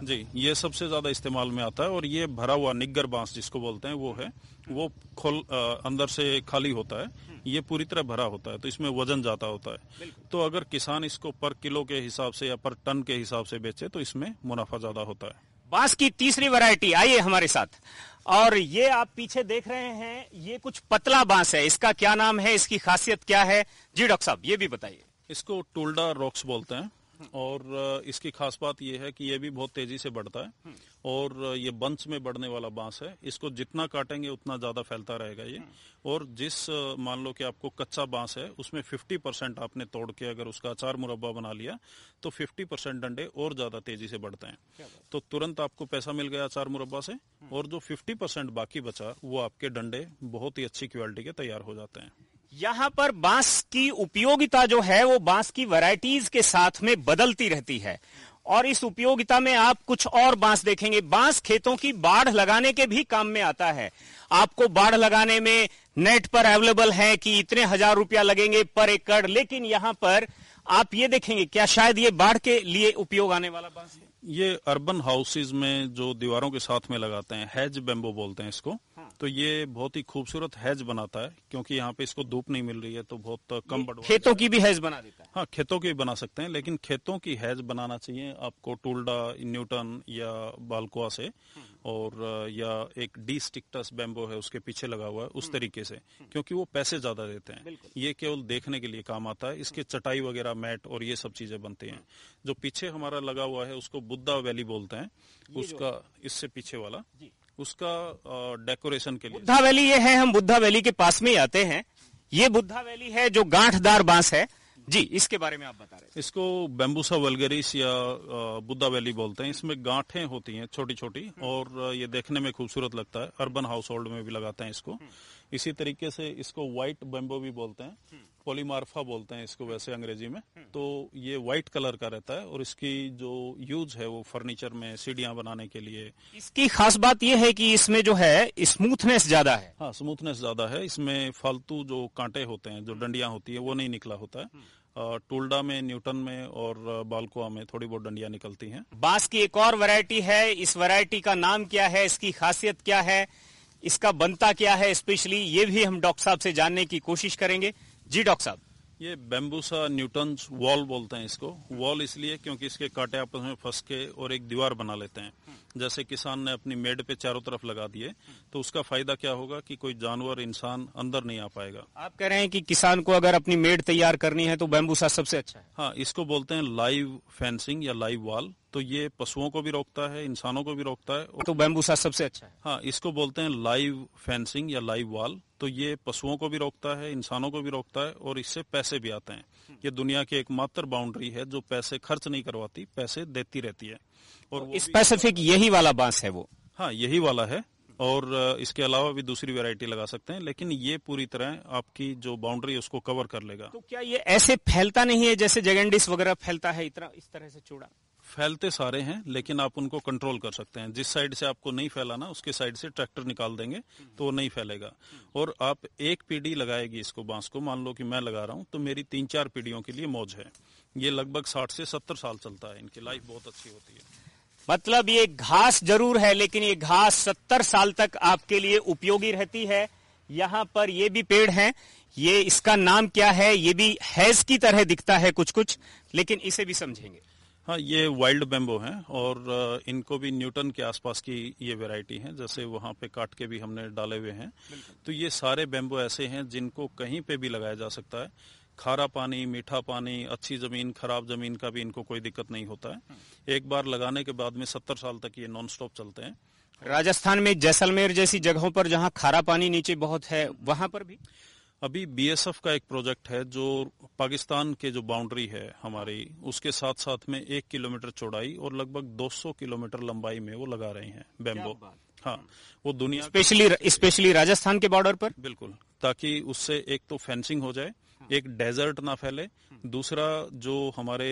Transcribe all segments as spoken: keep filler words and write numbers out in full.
आता जी, ये सबसे ज्यादा इस्तेमाल में आता है और ये भरा हुआ निग्गर बांस जिसको बोलते हैं वो है, वो खोल अंदर से खाली होता है, ये पूरी तरह भरा होता है, तो इसमें वजन ज्यादा होता है। तो अगर किसान इसको पर किलो के हिसाब से या पर टन के हिसाब से बेचे तो इसमें मुनाफा ज्यादा होता है। बांस की तीसरी वैरायटी आइए हमारे साथ, और ये आप पीछे देख रहे हैं, ये कुछ पतला बांस है, इसका क्या नाम है, इसकी खासियत क्या है? जी डॉक्टर साहब, ये भी बताइए। इसको टोल्डा रॉक्स बोलते हैं और इसकी खास बात यह है कि ये भी बहुत तेजी से बढ़ता है और ये बंच में बढ़ने वाला बांस है। इसको जितना काटेंगे उतना ज्यादा फैलता रहेगा ये, और जिस मान लो कि आपको कच्चा बांस है उसमें पचास परसेंट आपने तोड़ के अगर उसका अचार मुरब्बा बना लिया तो पचास परसेंट डंडे और ज्यादा तेजी से बढ़ते हैं, तो तुरंत आपको पैसा मिल गया अचार मुरब्बा से, और जो पचास परसेंट बाकी बचा वो आपके डंडे बहुत ही अच्छी क्वालिटी के तैयार हो जाते हैं। यहाँ पर बांस की उपयोगिता जो है वो बांस की वैरायटीज के साथ में बदलती रहती है, और इस उपयोगिता में आप कुछ और बांस देखेंगे। बांस खेतों की बाढ़ लगाने के भी काम में आता है। आपको बाढ़ लगाने में नेट पर अवेलेबल है कि इतने हजार रुपया लगेंगे पर एकड़, लेकिन यहाँ पर आप ये देखेंगे, क्या शायद ये बाढ़ के लिए उपयोग आने वाला बांस है? ये अर्बन हाउसेज में जो दीवारों के साथ में लगाते हैं, हैज बेम्बो बोलते हैं इसको। हाँ। तो ये बहुत ही खूबसूरत हैज बनाता है, क्योंकि यहाँ पे इसको धूप नहीं मिल रही है तो बहुत कम बढ़। खेतों की भी हैज बना देता है? हाँ, खेतों की भी बना सकते हैं, लेकिन खेतों की हैज बनाना चाहिए आपको टोल्डा, न्यूटन या बाल्कोआ से, और या एक डी स्टिक्टस बेम्बो है उसके पीछे लगा हुआ है उस तरीके से, क्योंकि वो पैसे ज्यादा देते हैं। ये केवल देखने के लिए काम आता है, इसके चटाई वगैरह, मैट और ये सब चीजें बनती हैं। जो पीछे हमारा लगा हुआ है उसको बुद्धा वैली बोलते हैं, उसका इससे पीछे वाला उसका डेकोरेशन के लिए। बुद्धा वैली ये है, हम बुद्धा वैली के पास में ही आते हैं। ये बुद्धा वैली है जो गांठदार बांस है जी, इसके बारे में आप बता रहे हैं। इसको बैम्बूसा वल्गेरिस या बुद्धा वैली बोलते हैं। इसमें गांठें होती हैं छोटी छोटी, और ये देखने में खूबसूरत लगता है। अर्बन हाउस होल्ड में भी लगाते हैं इसको। इसी तरीके से इसको व्हाइट बैम्बो भी बोलते हैं, पॉलीमार्फा बोलते हैं इसको वैसे अंग्रेजी में। तो ये व्हाइट कलर का रहता है और इसकी जो यूज है वो फर्नीचर में, सीढ़ियां बनाने के लिए। इसकी खास बात यह है कि इसमें जो है स्मूथनेस ज्यादा है। हाँ, स्मूथनेस ज्यादा है। इसमें फालतू जो कांटे होते हैं, जो डंडियां होती है, वो नहीं निकला होता है। टोल्डा में, न्यूटन में और बाल्कोआ में थोड़ी बहुत डंडियां निकलती हैं। बांस की एक और वैरायटी है, इस वैरायटी का नाम क्या है, इसकी खासियत क्या है, इसका बनता क्या है स्पेशली, ये भी हम डॉक्टर साहब से जानने की कोशिश करेंगे। जी डॉक्टर साहब। ये बैम्बूसा न्यूटन वॉल बोलते हैं इसको। वॉल इसलिए क्योंकि इसके कांटे आपस में फंस के और एक दीवार बना लेते हैं। जैसे किसान ने अपनी मेड पे चारों तरफ लगा दिए तो उसका फायदा क्या होगा कि कोई जानवर, इंसान अंदर नहीं आ पाएगा। आप कह रहे हैं कि किसान को अगर अपनी मेड तैयार करनी है तो बैम्बूसा सबसे अच्छा है? हाँ, इसको बोलते हैं लाइव फेंसिंग या लाइव वॉल। तो ये पशुओं को भी रोकता है, इंसानों को भी रोकता है। तो बैम्बूसा सबसे अच्छा है? हाँ, इसको बोलते हैं लाइव फेंसिंग या लाइव वॉल। तो ये पशुओं को भी रोकता है, इंसानों को भी रोकता है, और इससे पैसे भी आते हैं। ये दुनिया की एकमात्र बाउंड्री है जो पैसे खर्च नहीं करवाती, पैसे देती रहती है। और तो स्पेसिफिक यही वाला बांस है वो? हाँ, यही वाला है, और इसके अलावा भी दूसरी वैरायटी लगा सकते हैं, लेकिन ये पूरी तरह आपकी जो बाउंड्री है उसको कवर कर लेगा। तो क्या ये ऐसे फैलता नहीं है जैसे जगेंडिस वगैरह फैलता है, इतना इस तरह से चौड़ा? फैलते सारे हैं, लेकिन आप उनको कंट्रोल कर सकते हैं। जिस साइड से आपको नहीं फैलाना उसके साइड से ट्रैक्टर निकाल देंगे तो वो नहीं फैलेगा। और आप एक पीढ़ी लगाएगी इसको, बांस को, मान लो कि मैं लगा रहा हूँ तो मेरी तीन चार पीढ़ियों के लिए मौज है। ये लगभग साठ से सत्तर साल चलता है, इनकी लाइफ बहुत अच्छी होती है। मतलब ये घास जरूर है, लेकिन ये घास सत्तर साल तक आपके लिए उपयोगी रहती है। यहाँ पर ये भी पेड़ हैं, ये इसका नाम क्या है, ये भी हैज की तरह दिखता है कुछ कुछ, लेकिन इसे भी समझेंगे। हाँ, ये वाइल्ड बेम्बो हैं और इनको भी न्यूटन के आसपास की ये वैरायटी है। जैसे वहाँ पे काट के भी हमने डाले हुए हैं। तो ये सारे बेम्बो ऐसे हैं जिनको कहीं पे भी लगाया जा सकता है। खारा पानी, मीठा पानी, अच्छी जमीन, खराब जमीन का भी इनको कोई दिक्कत नहीं होता है। एक बार लगाने के बाद में सत्तर साल तक ये नॉन स्टॉप चलते हैं। राजस्थान में जैसलमेर जैसी जगहों पर जहाँ खारा पानी नीचे बहुत है, वहां पर भी अभी बीएसएफ का एक प्रोजेक्ट है जो पाकिस्तान के जो बाउंड्री है हमारी, उसके साथ साथ में एक किलोमीटर चौड़ाई और लगभग दो सौ किलोमीटर लंबाई में वो लगा रहे हैं बेम्बो। हाँ, वो दुनिया स्पेशली स्पेशली राजस्थान के बॉर्डर पर, बिल्कुल, ताकि उससे एक तो फेंसिंग हो जाए, एक डेजर्ट ना फैले, दूसरा जो हमारे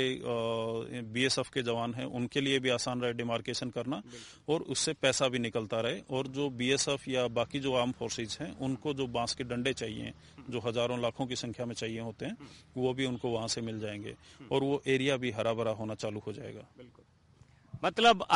बीएसएफ के जवान हैं उनके लिए भी आसान रहे डिमार्केशन करना, और उससे पैसा भी निकलता रहे। और जो बीएसएफ या बाकी जो आर्म फोर्सेज हैं उनको जो बांस के डंडे चाहिए, जो हजारों लाखों की संख्या में चाहिए होते हैं, वो भी उनको वहां से मिल जाएंगे और वो एरिया भी हरा भरा होना चालू हो जाएगा। मतलब